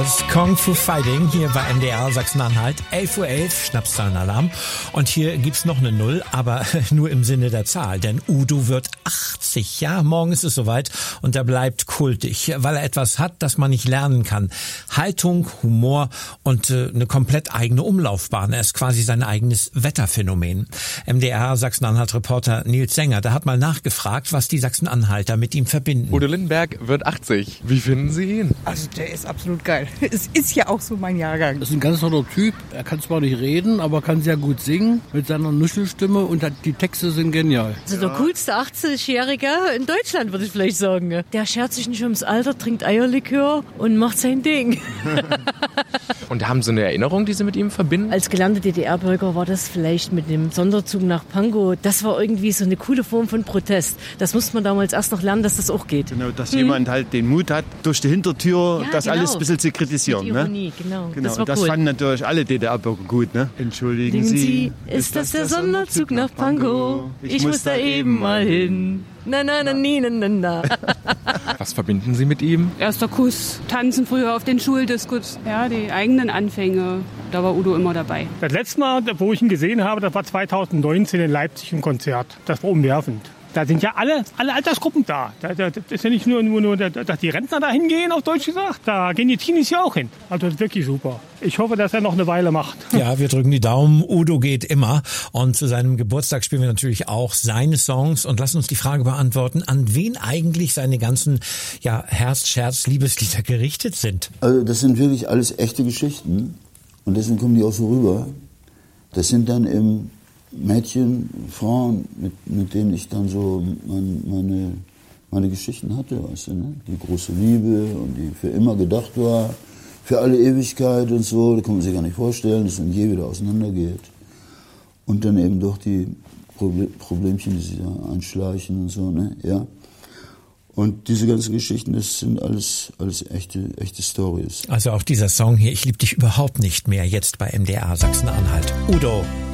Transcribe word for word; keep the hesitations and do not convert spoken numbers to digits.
Kung Fu Fighting hier bei M D R Sachsen-Anhalt. elf Uhr elf, Schnapszahlenalarm. Und hier gibt's noch eine Null, aber nur im Sinne der Zahl. Denn Udo wird achtzig. Ja, morgen ist es soweit und er bleibt kultig, weil er etwas hat, das man nicht lernen kann. Haltung, Humor und äh, eine komplett eigene Umlaufbahn. Er ist quasi sein eigenes Wetterphänomen. M D R Sachsen-Anhalt-Reporter Nils Sänger, der hat mal nachgefragt, was die Sachsen-Anhalter mit ihm verbinden. Udo Lindenberg wird achtzig. Wie finden Sie ihn? Also der ist absolut geil. Es ist ja auch so mein Jahrgang. Das ist ein ganz toller Typ. Er kann zwar nicht reden, aber kann sehr gut singen mit seiner Nuschelstimme und die Texte sind genial. Also der coolste achtzigjährige in Deutschland, würde ich vielleicht sagen. Der schert sich nicht ums Alter, trinkt Eierlikör und macht sein Ding. Und haben Sie eine Erinnerung, die Sie mit ihm verbinden? Als gelernter D D R-Bürger war das vielleicht mit dem Sonderzug nach Pankow. Das war irgendwie so eine coole Form von Protest. Das musste man damals erst noch lernen, dass das auch geht. Genau, dass hm. jemand halt den Mut hat, durch die Hintertür ja, das genau. alles ein bisschen zu kritisieren. Mit Ironie, ne? genau. genau. Das war das cool. fanden natürlich alle D D R-Bürger gut. Ne? Entschuldigen Denken Sie, Sie, ist das der Sonderzug nach Pankow? Ich, ich muss da eben mal hin. Na, na, na, na, na, na. Was verbinden Sie mit ihm? Erster Kuss, Tanzen früher auf den Schuldiskos, ja, die eigenen Anfänge, da war Udo immer dabei. Das letzte Mal, wo ich ihn gesehen habe, das war zweitausendneunzehn in Leipzig im Konzert. Das war umwerfend. Da sind ja alle, alle Altersgruppen da. Da, da. Das ist ja nicht nur, nur, nur, dass die Rentner da hingehen, auf Deutsch gesagt. Da gehen die Teenies ja auch hin. Also das ist wirklich super. Ich hoffe, dass er noch eine Weile macht. Ja, wir drücken die Daumen. Udo geht immer. Und zu seinem Geburtstag spielen wir natürlich auch seine Songs und lassen uns die Frage beantworten, an wen eigentlich seine ganzen ja, Herz-, Scherz-, Liebeslieder gerichtet sind. Also das sind wirklich alles echte Geschichten. Und deswegen kommen die auch so rüber. Das sind dann im Mädchen, Frauen, mit, mit denen ich dann so mein, meine, meine Geschichten hatte, weißt du, ne? Die große Liebe und die für immer gedacht war, für alle Ewigkeit und so, da kann man sich gar nicht vorstellen, dass man je wieder auseinandergeht. Und dann eben doch die Problemchen, die sich da anschleichen und so, ne, ja. Und diese ganzen Geschichten, das sind alles, alles echte, echte Stories. Also auch dieser Song hier, Ich lieb dich überhaupt nicht mehr, jetzt bei M D R Sachsen-Anhalt. Udo.